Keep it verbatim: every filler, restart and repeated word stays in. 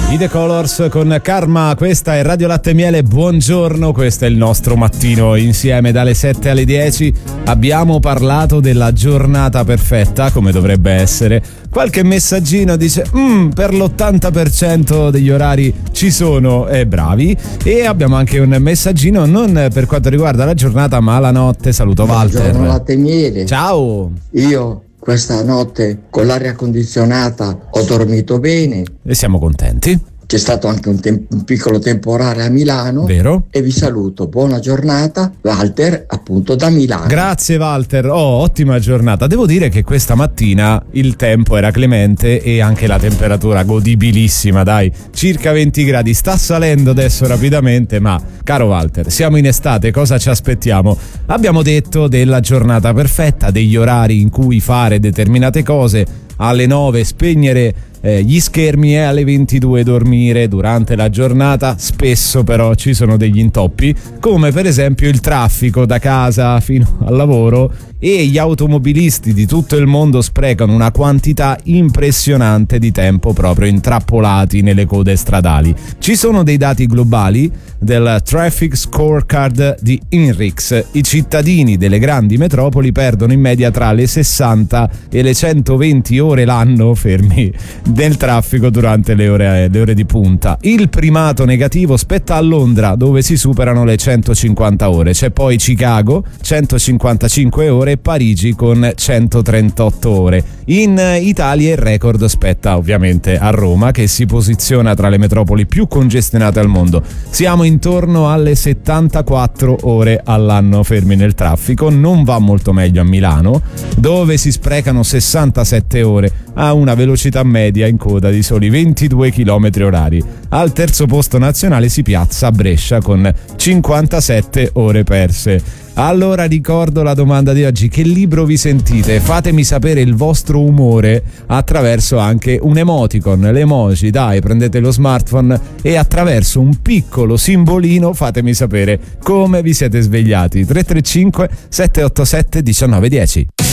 I The Colors con Karma, questa è Radio Latte e Miele, buongiorno, questo è il nostro mattino insieme dalle sette alle dieci. Abbiamo parlato della giornata perfetta, come dovrebbe essere. Qualche messaggino dice mm, per l'ottanta per cento degli orari ci sono, eh, bravi. E abbiamo anche un messaggino non per quanto riguarda la giornata ma la notte. Saluto Walter. Buongiorno Latte e Miele. Ciao. Io questa notte con l'aria condizionata ho dormito bene e siamo contenti. C'è stato anche un, tem- un piccolo temporale a Milano. Vero? E vi saluto, buona giornata, Walter, appunto da Milano. Grazie Walter, oh, ottima giornata. Devo dire che questa mattina il tempo era clemente e anche la temperatura godibilissima, dai, circa venti gradi. Sta salendo adesso rapidamente, ma caro Walter, siamo in estate, cosa ci aspettiamo? Abbiamo detto della giornata perfetta, degli orari in cui fare determinate cose, alle nove spegnere Eh, gli schermi e alle ventidue dormire. Durante la giornata spesso però ci sono degli intoppi, come per esempio il traffico da casa fino al lavoro, e gli automobilisti di tutto il mondo sprecano una quantità impressionante di tempo proprio intrappolati nelle code stradali. Ci sono dei dati globali del Traffic Scorecard di INRIX. I cittadini delle grandi metropoli perdono in media tra le sessanta e le centoventi ore l'anno fermi nel traffico durante le ore, le ore di punta. Il primato negativo spetta a Londra, dove si superano le centocinquanta ore. C'è poi Chicago, centocinquantacinque ore, e Parigi con centotrentotto ore. In Italia il record spetta ovviamente a Roma, che si posiziona tra le metropoli più congestionate al mondo. Siamo intorno alle settantaquattro ore all'anno fermi nel traffico. Non va molto meglio a Milano, dove si sprecano sessantasette ore a una velocità media in coda di soli ventidue chilometri orari. Al terzo posto nazionale si piazza Brescia con cinquantasette ore perse. Allora ricordo la domanda di oggi: che libro vi sentite? Fatemi sapere il vostro umore attraverso anche un emoticon, l'emoji, dai, prendete lo smartphone e attraverso un piccolo simbolino fatemi sapere come vi siete svegliati. Tre tre cinque sette otto sette uno nove uno zero.